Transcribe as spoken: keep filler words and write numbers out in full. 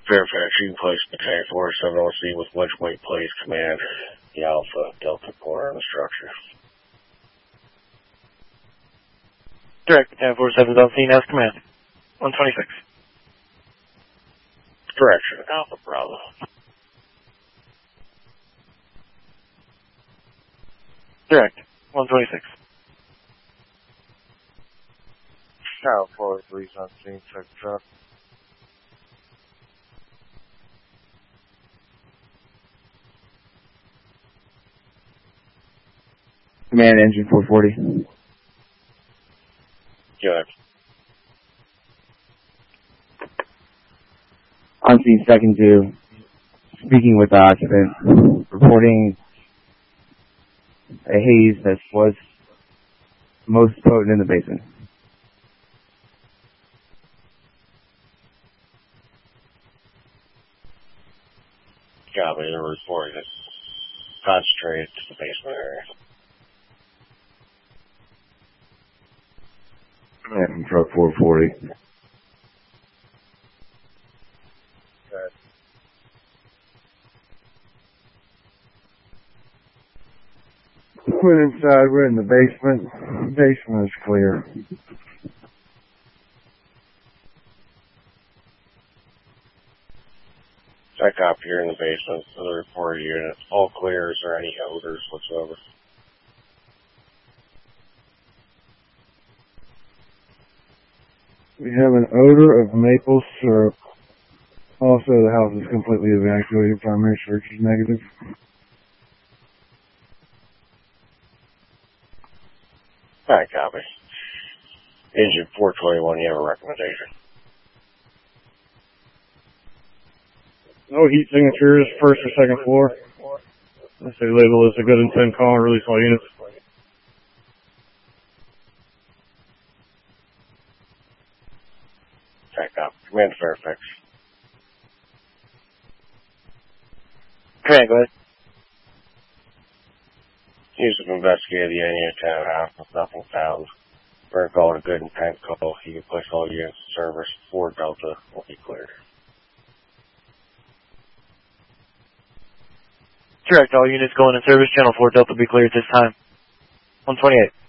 Fairfax, you can place the tank four seven O C with which weight place command the Alpha Delta core on the structure. Direct, ten four seven on scene as command. one twenty-six. Direction, Alpha Bravo. Direct, one twenty-six. Tower four three on scene, check the truck. Command engine four forty. Good. On scene second two. Speaking with the occupant. Reporting a haze that was most potent in the basement. Copy, the report is concentrated to the basement area. Yeah, from truck four forty. Good. Went inside, we're in the basement. Basement is clear. Check up here in the basement for the report unit. All clear. Is there any odors whatsoever? We have an odor of maple syrup. Also, the house is completely evacuated. Primary search is negative. Alright, copy. Engine four twenty-one, you have a recommendation. No heat signatures, first or second floor. I say label is a good intent call and release all units. Check up. Command Fairfax. Command, go ahead. Use have investigated the N U townhouse with nothing found. We're calling a good intent call. You can place all units in service. four Delta will be cleared. Direct, all units going in service. Channel four Delta be cleared at this time. one twenty-eight.